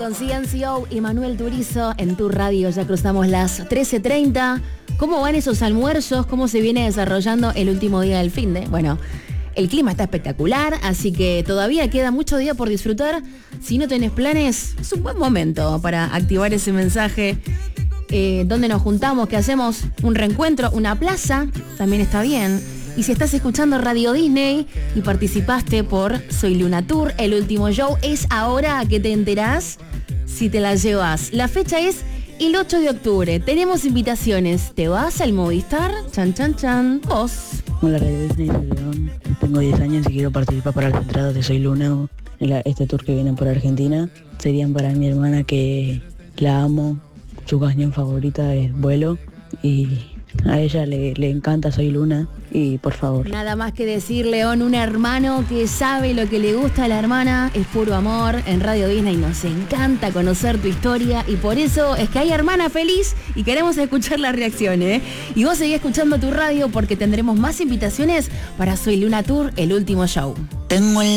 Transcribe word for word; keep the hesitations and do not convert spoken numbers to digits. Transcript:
con C N C O y Manuel Turizo en tu radio. Ya cruzamos las trece treinta. ¿Cómo van esos almuerzos? ¿Cómo se viene desarrollando el último día del finde? Bueno, el clima está espectacular, así que todavía queda mucho día por disfrutar. Si no tenés planes, es un buen momento para activar ese mensaje. Eh, ¿Dónde nos juntamos? ¿Qué hacemos? ¿Un reencuentro? ¿Una plaza? También está bien. Y si estás escuchando Radio Disney y participaste por Soy Luna Tour, el último show, es ahora que te enterás si te la llevas. La fecha es el ocho de octubre. Tenemos invitaciones. ¿Te vas al Movistar? Chan, chan, chan. Vos. Hola, Radio Disney, soy León. Tengo diez años y quiero participar para las entradas de Soy Luna. En la, este tour que viene por Argentina. Serían para mi hermana, que la amo. Su canción favorita es Vuelo. Y a ella le, le encanta Soy Luna. Y por favor. Nada más que decir, León, un hermano que sabe lo que le gusta a la hermana. Es puro amor. En Radio Disney nos encanta conocer tu historia. Y por eso es que hay hermana feliz y queremos escuchar las reacciones, ¿eh? Y vos seguís escuchando tu radio porque tendremos más invitaciones para Soy Luna Tour, el último show. Tengo el